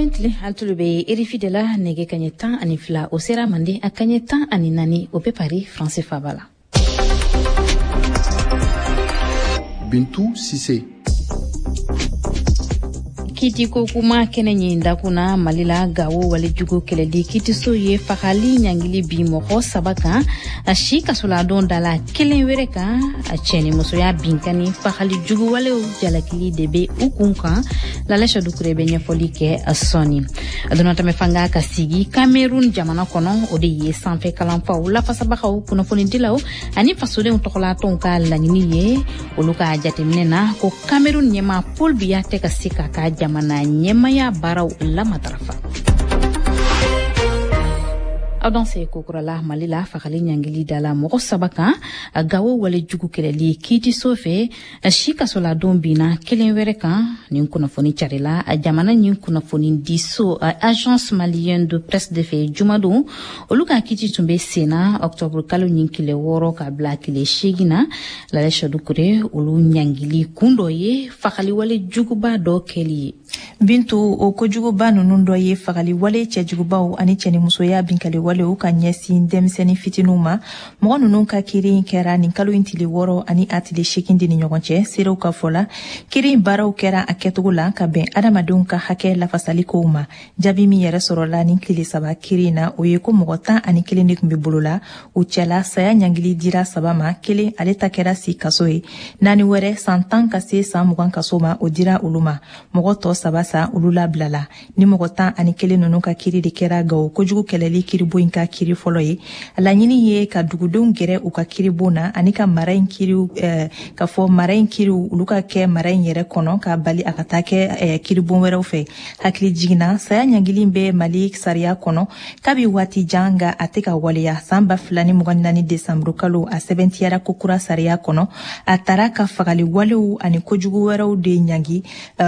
Tile altulube erifi de la nege kanyetan ani fila osera mande a kanyetan ani nani ope Paris français fabala. Bintou Sissé. Kiti ko kuma kene nyinda kuna malila gawo wale jugo keledi kiti so ye fakali nyangili bi moko sabaka ashi kasula don dala kelen wereka acheni muso ya binkani fakali jugo wale jalakili debe ukunka la lesha dukure benye folike asoni adona tamefanga kasigi Cameroun jamana kono ode ye sanfe kalamfa ula fasabaka kuna foni dilao ani fasode untokola tonka la nyiniye oluka jatemnena ko Cameroun nyema polbia teka sika ka mana nyemaya barau la madrafa Adanse kokurala malila fakali nyangili dala moko sabaka gawo wale jugu keleli kiti sofe shika sola dombina kelen wereka ninkuna foni charela jamana ninkuna foni diso agence malienne de presse de fe jumado oluka kiti tumbe sena octobre kalo ninkile woro ka blakile shigina la lesha dukure olu nyangili kundoye fakali wale jugu ba do keli Bintu o kojuguba nunundo ye fakali wale chejuguba ani cheni musoya binkali wale u ka nyesi demseni fitinuma mo nunun ka kiri kera ni kalu intili woro ani atili shikindi ni nyogonche sero ka fola kiri barau kera aketugula ka ben adamadun ka hake la fasali ko uma jabi mi yere sorola ni kili saba kiri na o ye ko mogota ani kili ni kumbi bulula u chela saya nyangili dira sabama kili aleta kera si kasoe nani were santan ka se samugan kasoma o dira uluma mogoto sabasa ulula blala ni mogota ani kele nunu ka kiri de kera gawo kojugu keleli kiri boinka kiri foloye ala nyini ye ka dugudun gere u ka kiri bona ani ka marain kiri ka fo marain kiri uluka ke marain yere kono ka bali akatake kiri bon were ofe hakli jigina saya nyangili be malik saria kono kabi wati janga ateka waliya samba fulani mugandani December kalo a 70 yara kokura saria kono ataraka fagali walu ani kojugu were de nyangi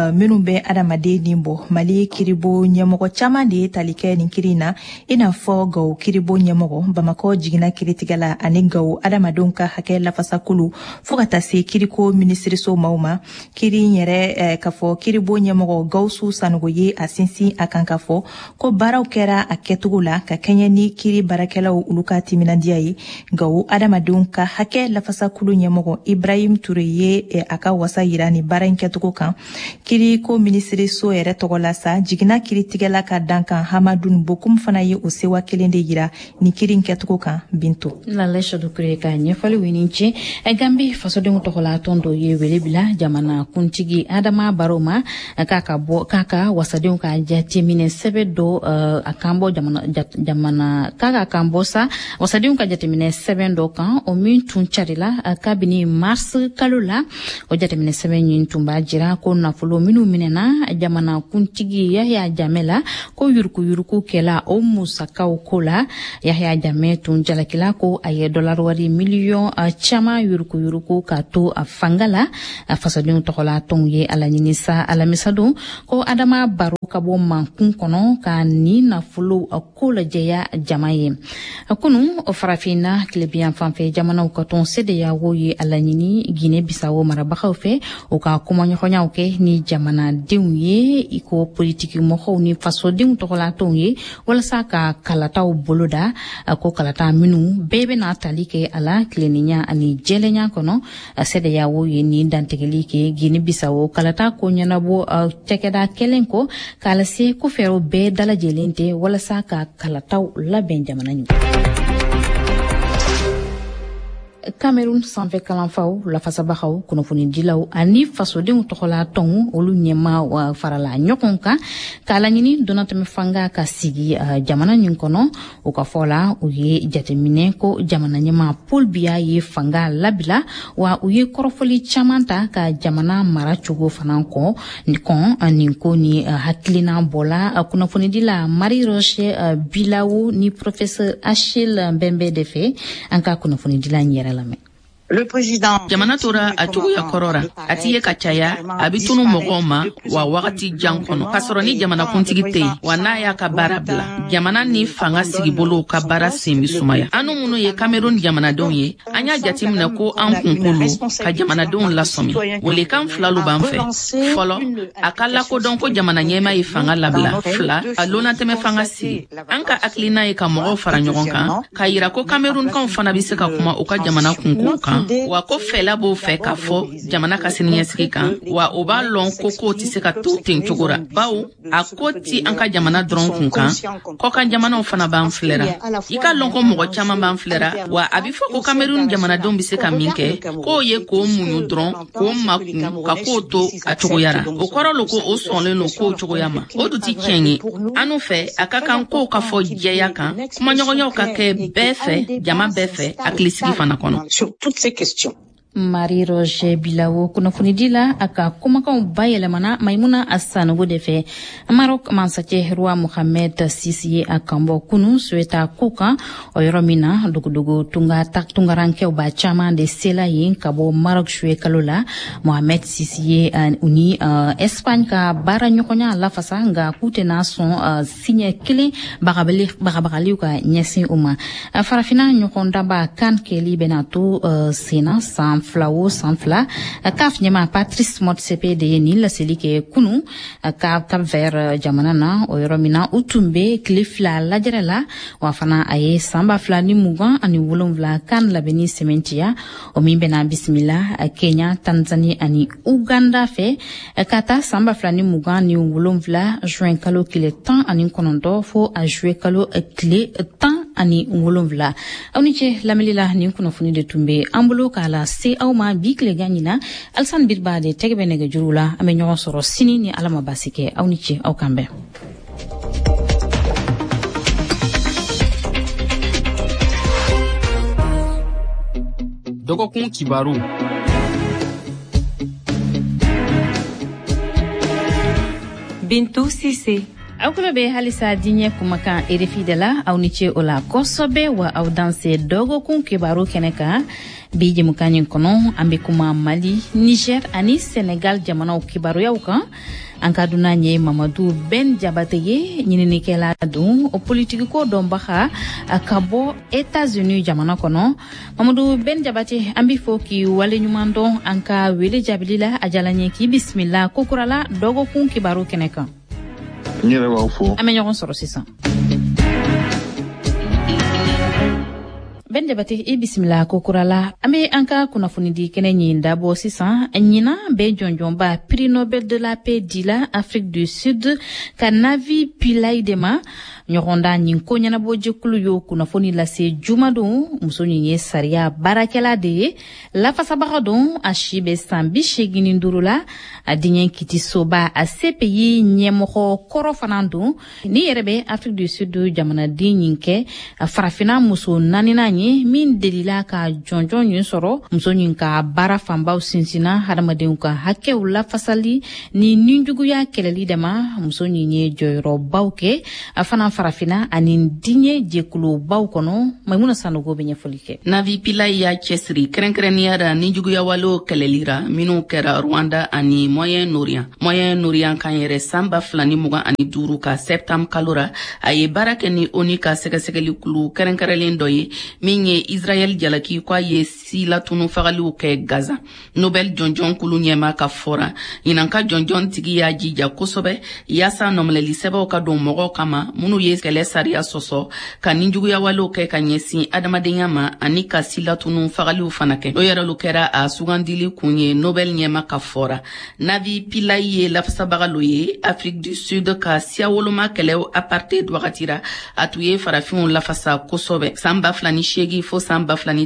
be adamade nimbo mali kiribo nyamogo chama de talike ni kirina ina fo gaw kiribo nyamogo bamako jigina kiritigala ani gaw adamadonka hake la fasakulu fogata se kiriko ministre so mauma kiri nyere kafo kiribo nyamogo gawsu sanugoye asinsi akankafo ko baraw kera aketugula ka kenyani kiri barakela ulukati minandiayi gaw adamadonka hake la fasakulu nyamogo Ibrahim Touré aka wasa yirani baranketugo kan kiri ko ministre so yere togola sa jigina kiritigela ka dankan Hamadun bokum fana ye o sewa kelende yira ni kirin ketuko kan Bintu la lesha dukure ka nyefali wininche gambi fasode mutokola tondo ye welebila jamana kuntigi adama baroma kaka wasade ka jatemine sebedo akambo jamana kaka kambosa wasade ka jatemine sebendo kan o min tuncharila kabini mars kalula o jatemine sebenyin tumba jira ko na fulo minu minena jamana kuntigi Yahya Jamela ko yurku kela o musakau kola Yahya Jame tunjalakila ko aye dollar wari million chama yurku ka to afangala fasadun tokola tonye alanyinisa alamisado ko adama baro kabo mankun kono ka ni na fulo kola jeya jamaye akunu farafina klebian fanfe jamana ko ton sede ya woyi alanyini Guinée Bissau marabakha fe o ka kumonyo khonyauke ni jamana diunye iko politiki mo khawni faso diun to la tonye wala saka kalataw boloda ko kalata minu bebe na talike ala kleninya ani jelenya kono sede ya wo yini dantegeli ke Guinée Bissau kalata ko nyana bo tekeda kelenko kala se ko fero be dala jelente wala saka kalataw la ben jamana nyu Cameroun sanfe kalanfaw la fasabaxaw kono foni dilaw ani faso de tokola ton olu nyema wa farala nyokonka kala nyini donatame fanga ka sigi jamana nyin kono o ka fola o ye jatemine ko jamana nyema polbia ye fanga labila wa o ye korofoli chamanta ka jamana marachugo fananko nikon aninko ni haklina bola kono foni dila Marie Roche Bilawo ni professeur Achille Mbembe Defe anka kono foni dila nyera lame jamana tora a cogoya kɔrɔra a t'i ye ka caya a bi tunu mɔgɔw ma wa wagati jan kɔnɔ k'a sɔrɔ ni jamana kuntigi tɛ yen wa n'a y'a ka baara bila jamana ni fanga sigibolo ka baara sen bi sumaya anu minnu ye Cameroun jamanadenw ye an y'a jateminɛ ko an kunkolo ka jamanadenw lasɔmi welekan filalu b'an fɛ fɔlɔ a ka lakodɔn ko jamana ɲɛma ye fanga labila fila a lonatɛmɛ fanga sigi an ka hakilina ye ka mɔgɔw fara ɲɔgɔn kan ka yira ko Camerounkaw fana bi se ka kuma u ka jamana kunko kan wa ko fɛla b'o fɛ k'a fɔ jamana ka siniɲɛsigi kan wa o b'a lɔn ko kow tɛ se ka to ten cogo ra bawo a ko ti an ka jamana dɔrɔn kun kan kɔ kan jamanaw fana b'an filɛra i ka lɔn ko mɔgɔ caman b'an filɛra wa a bi fɔ ko Cameroun jamanadenw bi se ka min kɛ k'o ye k'o muɲu dɔrɔn k'o makun ka k'o to a cogoyara o kɔrɔ lo ko o sɔnlen lo k'o cogoya ma o du ti tiɲɛ ye anu fɛ a ka kan kow ka fɔ jɛya kan kumaɲɔgɔnyaw ka kɛ bɛɛ fɛ jama bɛɛ fɛ hakilisigi fana kɔnɔ. Marie-Roger Bilawo kunnafonidi la a ka kumakanw bayɛlɛmana Maimuna Sanogo de fɛ Maroc mansakɛ Roi Mohamed Sisi ye a kanbɔ kunu Sueta ko kan o yɔrɔ min na dogodogo tungarankɛw ba caman de sela yen ka bɔ Maroc suye kalo la Mohamed Sisi ye u ni Espagne ka baara ɲɔgɔnya lafasa nka k'u tɛna sɔn siɲɛ kelen bagabagaliw ka ɲɛsin u ma farafina ɲɔgɔndaba kan kɛli bɛna to sena san fila CAF ɲɛma Patrice Motsepe de ye nin laseli kɛ kunu Cap Vert jamana na o yɔrɔ min na u tun bɛ tile fila lajɛrɛ la wa fana a ye san 2027 kan labɛnni sɛmɛntiya o min bɛna bisimila Kenya, Tanzania ani Uganda fɛ ka taa san 2027 juin kalo tile 19 fo a juillet kalo tile 17 aw ni cɛ lamɛnni la nin kunnafoni de tun bɛ an bolo k'a la se aw ma bi tilegan ɲina Alassane Birba de tɛgɛ bɛ nɛgɛjuru la an bɛ ɲɔgɔn sɔrɔ sini ni Ala ma basi kɛ aw ni cɛ aw kan bɛn. Dɔgɔkun kibaru Bintou Cissé. Aw kula be halisa diɲɛ kumakan RFI de la aw ni ce o la kosɛbɛ wa aw danse dɔgɔkun kibaru kɛnɛ kan bi jɛmukan ɲin kɔnɔ an be kuma Mali, Niger ani Senegal jamanaw kibaruyaw kan an ka dunan ye Mamadou Ben Jabate ye ɲininikɛla don o politikiko dɔnbaga ka bɔ États-Unis jamana kɔnɔ. Mamadou Ben Jabate an bi fɔ k'i waleɲuman dɔn an ka wele jaabili la a jala ɲe k'i bisimila kokurala dɔgɔkun kibaru kɛnɛ kan. N yɛrɛ b'aw fo. An bɛ ɲɔgɔn sɔrɔ sisan. Ben Jabate i bisimila kokurala an bɛ an ka kunnafonidi kɛnɛ ɲin dabɔ sisan ɲina bɛ jɔnjɔnba prix Nobel de la paix dila Afrique du Sud ka Navi Pillay de ma ɲɔgɔnda ɲin ko ɲɛnabɔ jɛkulu y'o kunnafoni lase jumadon muso ɲin ye sariya baarakɛla de ye lafasabaga don a si bɛ san 85 la a diɲɛ kiti soba a CPI ɲɛmɔgɔ kɔrɔ fana don ni yɛrɛ bɛ Afrique du Sud jamanaden ɲin kɛ farafina muso naaninan ye min delila ka jɔnjɔn ɲin sɔrɔ muso ɲin ka baara fanbaw sinsina hadamadenw ka hakɛw lafasali ni ninjuguya kɛlɛli dama muso ɲin ye jɔyɔrɔbaw kɛ a fana farafina ani diɲɛ jɛkulubaw kɔnɔ Maimuna Sanogo bɛ ɲɛfɔli kɛ. Navi Pillay y'a cɛsiri kɛrɛnkɛrɛnnenya la ninjuguya walew kɛlɛlira minnu kɛra Rwanda ani Moyen-Orient kan yɛrɛ san 2025 ka septembre kalo ra a ye baara kɛ ni ONU ka sɛgɛsɛgɛli kulu kɛrɛnkɛrɛnlen dɔ ye min ye Israel jalaki k'a ye silatunu fagaliw kɛ Gaza. Nobel jɔnjɔn kulu ɲɛma ka fɔra ɲinan ka jɔnjɔn tigi y'a jija kosɛbɛ yaasa nɔmlɛli sɛbɛw ka don mɔgɔw kama minnu ye kɛlɛ sariya sɔsɔ ka ninjuguya walew kɛ ka ɲɛsin adamadenya ma ani ka silatunu fagaliw fana kɛ. O yɛrɛlu kɛra a sugandili kun ye Nobel ɲɛma ka fɔra. Navi Pillay ye lafasabaga lo ye Afrique du Sud ka siya woloma kɛlɛw apartheid wagati ra a tun ye farafinw lafasa kosɛbɛ san 2008 fo san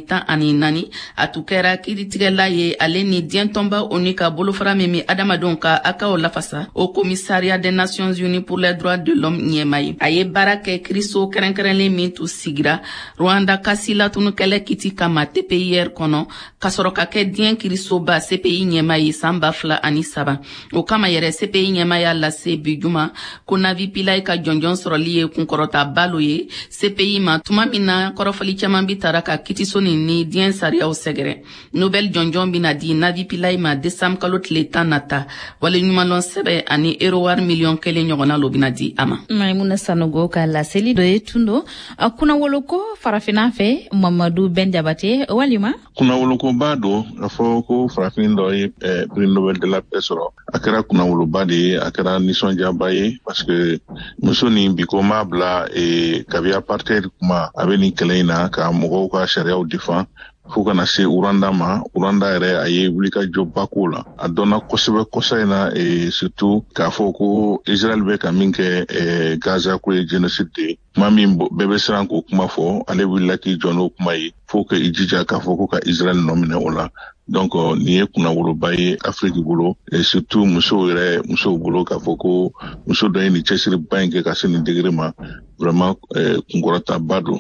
2014 a tun kɛra kiritigɛla ye ale ni diɲɛtɔnba ONU ka bolofara min mi adamadenw ka akaw lafasa o commissariat des Nations Unies pour les droits de l'homme ɲɛma ye. A ye baara kɛ kiriso kɛrɛnkɛrɛnlen min tun sigira Rwanda ka silatunu kɛlɛ kiti kama TPIR kɔnɔ ka sɔrɔ ka kɛ diɲɛ kirisoba CPI ɲɛma ye san 2007. O kama yɛrɛ CPI ɲɛma y'a lase bi juma ko Navi Pillay ka jɔnjɔn sɔrɔli ye kunkɔrɔta balo ye CPI ma tuma min na kɔrɔfɔli caman Gambi tara ka kitiso ni diɲɛ sariyaw sɛgɛrɛ. Nobel jɔnjɔn bina di Navi Pillay ma décembre kalo tile 10 nata. Wale ɲumanlɔn sɛbɛ ani erowar miliyɔn 1 ɲɔgɔnna lo bina di ama. Maimuna Sanogo ka laseli dɔ ye tundo. Kuna woloko farafina fɛ Mamadu Ben Jabate walima? Kuna woloko ba do a fɔ ko farafin dɔ ye prix Nobel de la paix sɔrɔ. A kɛra kuna woloba de ye, a kɛra nisɔndiyaba ye parce que muso ni biko ma bila kabi apartheid kuma a bɛ nin kɛlɛ in na ka mɔgɔw ka sariyaw défend fo kana se Uranda ma. Uranda yɛrɛ a ye wulikajɔba k'o la. A dɔnna kosɛbɛ kɔsa in na surtout k'a fɔ ko Israel bɛ ka min kɛ Gaza ko ye génocide de ye. Kuma min bɛɛ bɛ siran k'o kuma fɔ, ale wulila k'i jɔ n'o kuma ye fo ka i jija k'a fɔ ko ka Israel nɔ minɛ o la. Donc nin ye kuna woloba ye Afrique bolo et surtout musow bolo k'a fɔ ko muso dɔ ye nin cɛsiriba in kɛ ka se nin degré ma. Vraiment kunkɔrɔtaba don.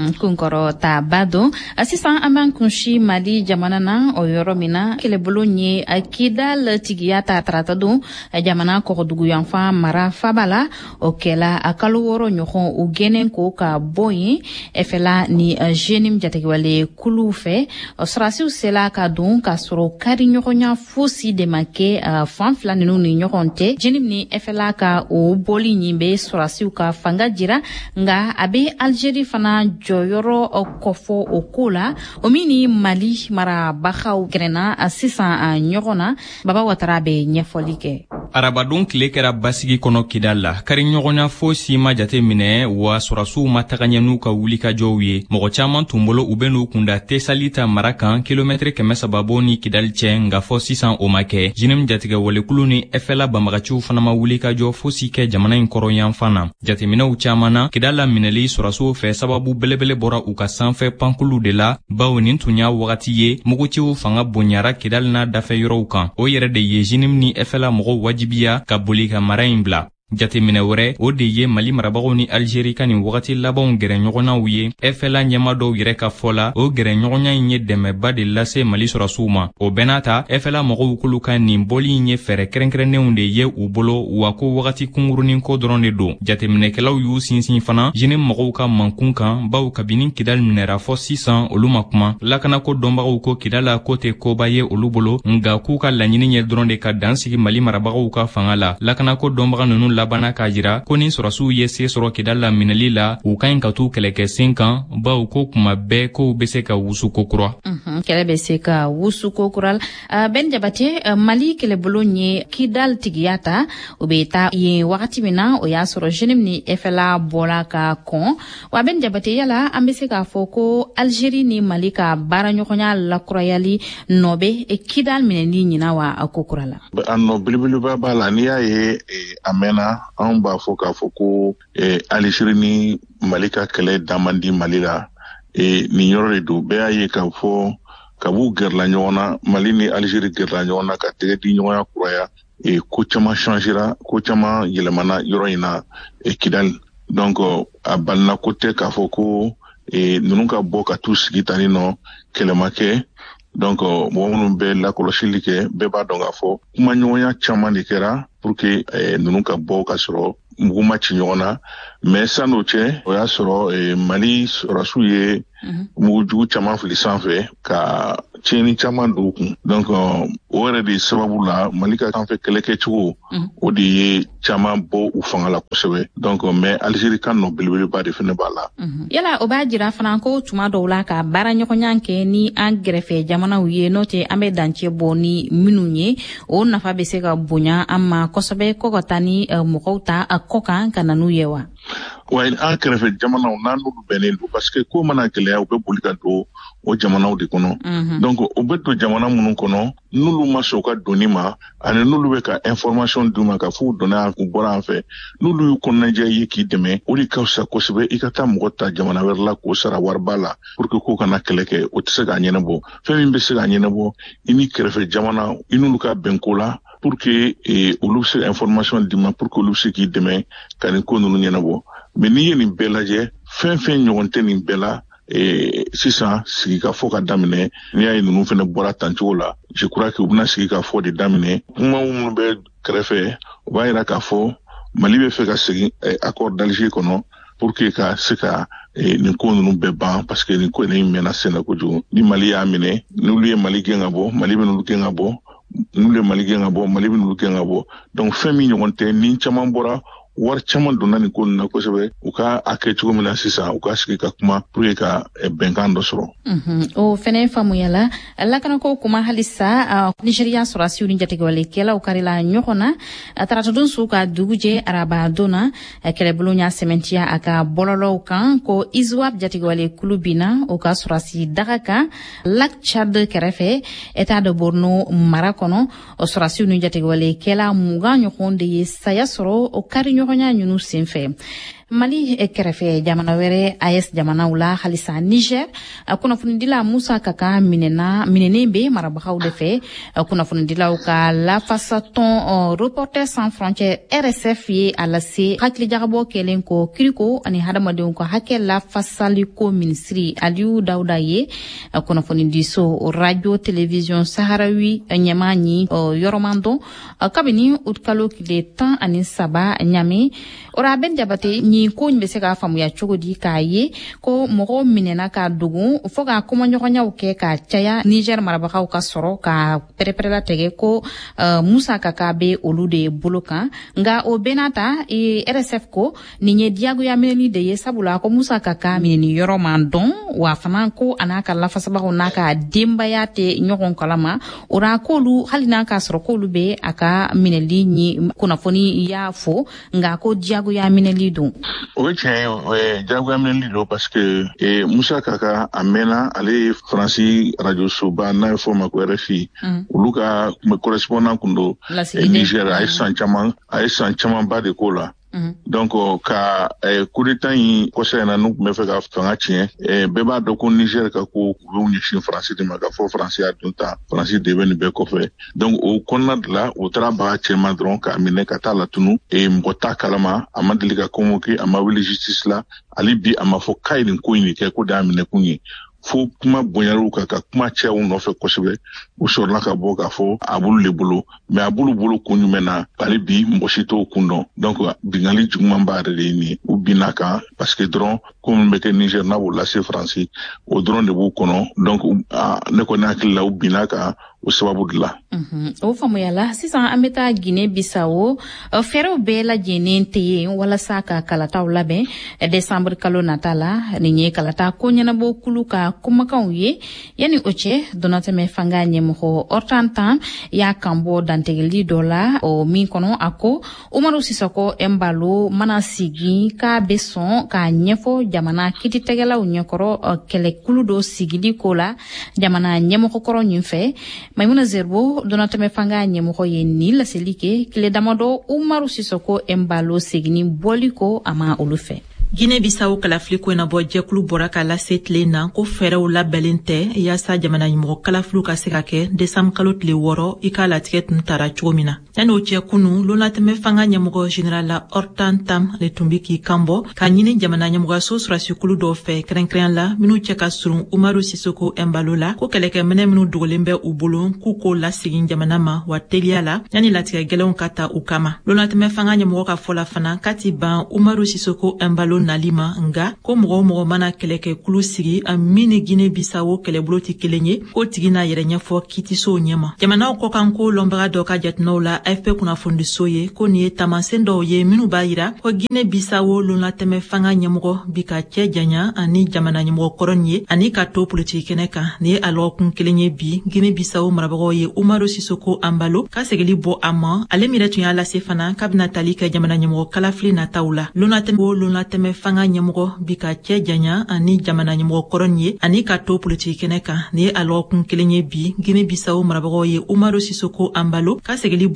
Kunkɔrɔtaba don. Sisan an b'an kunsi Mali jamana na o yɔrɔ min na kɛlɛbolo ye Kidal tigiya ta tarata don jamana kɔgɔduguyanfan mara faba la o kɛla a kalo 6 ɲɔgɔn u gɛnɛ ko ka bɔ yen ɛfɛla ni jeune jategiwale kulu fɛ sɔrɔsiw sela ka don ka sɔrɔ kari ɲɔgɔnya fosi de ma kɛ fan fila ninnu ni ɲɔgɔn tɛ jeune ni ɛfɛla ka o bɔli ɲin bɛ sɔrɔsiw ka fanga jira nga a bɛ Algérie fana jɔyɔrɔ kɔfɔ o ko la o min ni Mali marabagaw gɛrɛna sisan ɲɔgɔn na Baba Watara bɛ ɲɛfɔli kɛ. Arabadon tile kɛra basigi kɔnɔ Kidal la kari ɲɔgɔnya fosi ma jate minɛ wa sɔrɔsiw ma taga ɲɛ n'u ka wulikajɔw ye mɔgɔ caman tun bolo u bɛ n'u kunda Tesalita mara kan kilomɛtiri 300 ni Kidal cɛ nga fɔ sisan o ma kɛ jenim jatigɛ walekulu ni ɛfɛla banbagaciw fana ma wulikajɔ fosi kɛ jamana in kɔrɔ yanfan na jateminɛw caman na Kidal la minɛli sɔrɔsiw fɛ sababu belebele bɔra u ka sanfɛ pankulu de la bawo nin tun y'a wagati ye mugutiw fanga bonyara Kidal n'a dafɛ yɔrɔw kan o yɛrɛ de ye jenim ni ɛfɛla mɔgɔw wajibiya ka boli ka mara in bila jateminɛ wɛrɛ o de ye Mali marabagaw ni Algérie ka nin wagati labanw gɛrɛ ɲɔgɔnnaw ye ɛfɛla ɲɛma dɔw yɛrɛ ka fɔ la o gɛrɛ ɲɔgɔnya in ye dɛmɛba de lase Mali sɔrɔsiw ma o bɛna ta ɛfɛla mɔgɔw kulu ka nin bɔli in ye fɛrɛ kɛrɛnkɛrɛnnenw de ye u bolo wa ko wagati kungurunin ko dɔrɔn de don jateminɛkɛlaw y'u sinsin fana jeune mɔgɔw ka mankun kan baw kabini Kidal minɛra fɔ sisan olu ma kuma lakanako dɔnbagaw ko Kidal la ko tɛ koba ye olu bolo nga k'u ka laɲini ye dɔrɔn de ka dansigi Mali marabagaw ka fanga la lakanako dɔnbaga ninnu labana k'a jira ko ni sɔrɔsiw ye se sɔrɔ Kidal la minɛli la u ka ɲi ka t'u kɛlɛkɛ sen kan baw ko kuma bɛɛ kow bɛ se ka wusu kokura. Kɛlɛ bɛ se ka wusu kokura la Ben Jabate Mali kɛlɛbolo ye Kidal tigiya ta o bɛ taa yen wagati min na o y'a sɔrɔ jeune ni ɛfɛla bɔra ka kɔn wa Ben Jabate yala an bɛ se k'a fɔ ko Algérie ni Mali ka baaraɲɔgɔnya lakurayali nɔ bɛ Kidal minɛli ɲina wa a kokura la. A nɔ belebeleba b'a la n'i y'a ye a mɛnna anw b'a fɔ k'a fɔ ko Algérie ni Mali ka kɛlɛ dan man di Mali la nin yɔrɔ de don bɛɛ y'a ye k'a fɔ kab'u gɛrɛla ɲɔgɔn na Mali ni Algérie gɛrɛla ɲɔgɔn na ka tɛgɛ di ɲɔgɔnya kuraya ko caman changera ko caman yɛlɛmana yɔrɔ in na Kidal donc a balina ko tɛ k'a fɔ ko ninnu ka bɔ ka t'u sigi tani nɔ kɛlɛ ma kɛ donc mɔgɔ minnu bɛ lakɔlɔsili kɛ bɛɛ b'a dɔn k'a fɔ kuma ɲɔgɔnya caman de kɛra pour que ninnu ka bɔ ka sɔrɔ mugu ma ci ɲɔgɔn na mais san'o cɛ o y'a sɔrɔ Mali sɔrɔsiw ye mugujugu caman fili sanfɛ ka tiɲɛni caman don u kun donc o yɛrɛ de sababu la Mali ka sanfɛ kɛlɛ kɛcogo o de ye caman bɔ u fanga la kosɛbɛ donc mais Algérie ka nɔ belebeleba de fɛnɛ b'a la. Yala o b'a jira fana ko tuma dɔw la ka baara ɲɔgɔnya kɛ ni an gɛrɛfɛ jamanaw ye n'o tɛ an bɛ dancɛ bɔ ni minnu ye o nafa bɛ se ka bonya an ma kosɛbɛ ko ka taa ni mɔgɔw ta kɔ kan ka na n'u ye wa. Wa an kɛrɛfɛ jamanaw n'an n'olu bɛnnen don parce que ko mana gɛlɛya u bɛ boli ka don o jamanaw de kɔnɔ donc o bɛ don jamana minnu kɔnɔ n'olu ma sɔn u ka donni ma ani n'olu bɛ ka information d'u ma ka f'u donna u bɔra an fɛ n'olu y'u kɔnɔnajɛ ye k'i dɛmɛ o de ka fisa kosɛbɛ i ka taa mɔgɔ ta jamana wɛrɛ la k'o sara wariba la pour que k'o kana kɛlɛ kɛ o tɛ se k'a ɲɛnabɔ fɛn min bɛ se k'a ɲɛnabɔ i ni kɛrɛfɛ jamana i n'olu ka bɛnko la pour que olu bɛ se ka information d'i ma pour que olu bɛ se k'i dɛmɛ ka nin ko ninnu ɲɛnabɔ mais n'i ye nin bɛɛ lajɛ fɛn fɛn ɲɔgɔn tɛ nin bɛɛ la sisan sigi ka fɔ ka daminɛ n'i y'a ye ninnu fɛnɛ bɔra tancogo la je crois que u bɛna sigi ka fɔ de daminɛ kuma minnu bɛ kɛrɛfɛ u b'a yira k'a fɔ Mali bɛ fɛ ka segin accord d'Alger kɔnɔ pour que ka se ka nin ko ninnu bɛɛ ban parce que nin ko in mɛnna sen na kojugu ni Mali y'a minɛ n'olu ye Mali gɛn ka bɔ Mali bɛ n'olu gɛn ka bɔ n'olu ye Mali gɛn ka bɔ Mali bɛ n'olu gɛn ka bɔ donc fɛn min ɲɔgɔn tɛ ni caman bɔra wari caman donna nin ko na kosɛbɛ u ka a kɛ cogo min na sisan u ka sigi ka kuma pour que ka bɛnkan dɔ sɔrɔ o fɛnɛ faamuyala lakanako kuma halisa Nigeria sɔrɔsiw ni jatigɛwalekɛlaw karila ɲɔgɔn na tarata don su ka dugu jɛ araba donna kɛlɛbolo y'a sɛmɛntiya a ka bɔlɔlɔw kan ko ISWAP jatigɛwale kulu binna o ka sɔrɔsi daga kan Lac Tchad kɛrɛfɛ État de Borno mara kɔnɔ sɔrɔsiw ni jatigɛwalekɛla 20 ɲɔgɔn de ye saya sɔrɔ o kari ɲɔgɔnya ɲunu senfɛ Mali kɛrɛfɛ jamana wɛrɛ AES jamanaw la halisa Niger kunnafonidila Musa Kaka minɛnen be marabagaw de fɛ kunnafonidilaw ka lafasatɔn Reporters sans frontières RSF ye a lase hakilijagabɔ kɛlen ko kiriko ani hadamadenw ka hakɛ lafasaliko minisiri Aliou Dawuda ye kunnafonidiso radio télévision Saharawi ɲɛma ni yɔrɔmandon kabini utkalo kile 13 ɲami ora ben jabate ni ko ɲi bɛ se k'a faamuya cogo di k'a ye ko mɔgɔ minɛna ka dogon fo ka kɔmɔɲɔgɔnyaw kɛ ka caya Niger marabagaw ka sɔrɔ ka pɛrɛpɛrɛla tɛgɛ ko Musa Kaka be olu de bolo kan nga o benata RSF ko nin ye diyagoya minɛni de ye sabula ko Musa Kaka minɛni yɔrɔ man dɔn wa fana ko an'a ka lafasabagaw n'a ka denbaya tɛ ɲɔgɔn kalama ora k'olu hali n'a ka sɔrɔ k'olu be a ka minɛli ni kunnafoni y'a fo nga ko diyagoya minɛli don o ye tiɲɛ ye diyagoya minɛli don parce que Musa Kaka a mɛnna ale ye Faransi radio soba n'a ye fɔ ma ko RFI olu ka correspondant kun don Niger a ye san caman ba de k'o la donc ka coup d'état in kɔsɛ in na n'u tun bɛ fɛ ka fanga tiɲɛ bɛɛ b'a dɔn ko Niger ka ko u bɛ ɲɛsin Faransi de ma ka fɔ Faransi y'a dun ta Faransi de bɛ nin bɛɛ kɔfɛ donc o kɔnɔna de la o taara baga cɛman dɔrɔn k'a minɛ ka taa latunu mɔgɔ t'a kalama a ma deli ka convoqué a ma wuli justice la hali bi a ma fɔ k'a ye nin ko in de kɛ ko de y'a minɛ kun ye fo kuma bonyar'u kan ka kuma cɛw nɔfɛ kosɛbɛ u sɔrɔla ka bɔ k'a fɔ a bulu de bolo mais a bulu kun jumɛn na hali bi mɔgɔ si t'o kun dɔn donc bingali juguman b'a yɛrɛ de ye nin ye u binna kan parce que dɔrɔn ko min bɛ kɛ Niger n'a b'o lase Faransi o dɔrɔn de b'u kɔnɔ donc ne kɔni hakili la u binna kan o sababu de la o faamuyala sisan an bɛ taa Guinée Bissau fɛɛrɛw bɛɛ lajɛlen tɛ yen walasa ka kalataw labɛn décembre kalo nata la nin ye kalata ko ɲɛnabɔ kulu ka kumakanw ye yani o cɛ donatɛmɛ fanga ɲɛmɔgɔ Hortan y'a kanbɔ dantigɛli dɔ la o min kɔnɔ a ko Umaru Sisoko Embalo mana sigi k'a bɛ sɔn k'a ɲɛfɔ jamana kitigɛlaw ɲɛkɔrɔ kɛlɛkulu dɔ sigili ko la jamana ɲɛmɔgɔkɔrɔ ɲin fɛ Maimuna Zerbo donatɛmɛ fanga ɲɛmɔgɔ ye ni laseli kɛ tile damadɔ Umaru Sisoko Embalo segini bɔli ko a ma olu fɛ Guinée Bissau kalafili ko na bɔ jɛkulu bɔra ka lase tile na ko fɛɛrɛw labɛnlen tɛ yaasa jamana ɲɛmɔgɔ kalafiliw ka se ka kɛ décembre kalo tile 6 i ka latigɛ tun tara cogo min na yanni o cɛ kunu lonatɛmɛ fanga ɲɛmɔgɔ général la Hortan Tam le tun bi k'i kanbɔ ka ɲini jamana ɲɛmɔgɔso sɔrɔsikulu dɔw fɛ kɛrɛnkɛrɛn la minnu cɛ ka surun Umaru Sisoko Embalo la ko kɛlɛkɛminɛ minnu dogolen bɛ u bolo k'u ko lasegin jamana ma wa teliya la yanni latigɛ gɛlɛnw ka ta u kama lonatɛmɛ fanga ɲɛmɔgɔ ka fɔla fana kati ban Umaru Sisoko Embalo nalima nga ko mɔgɔ mana kɛlɛkɛ kulu sigi a mini Guinée Bissau kɛlɛbolo tɛ kelen ye ko tigi n'a yɛrɛ ɲɛfɔ kitisow ɲɛma jamanaw kɔ kan ko lɔnbaga dɔ ka jateminɛw la AFP kunnafonidiso ye ko nin ye taamasɛn dɔw ye minnu b'a yira ko Guinée Bissau lonatɛmɛ fanga ɲɛmɔgɔ bi ka cɛ janya ani jamana ɲɛmɔgɔ kɔrɔ ye ani ka to politiki kɛnɛ kan nin ye a lɔgɔkun kelen ye bi Guinée Bissau marabagaw ye Umaru Sisoko Embalo ka segili bɔ a ma ale min yɛrɛ tun y'a lase fana k'a bɛna tali kɛ jamana ɲɛmɔgɔ kalafili nataw la lonatɛmɛ fanga ɲɛmɔgɔ bi ka cɛ janya ani jamana ɲɛmɔgɔ kɔrɔ ye ani ka to politiki kɛnɛ kan nin ye a lɔgɔkun kelen ye bi Guinée Bissau marabagaw ye Umaru Sisoko Embalo ka segili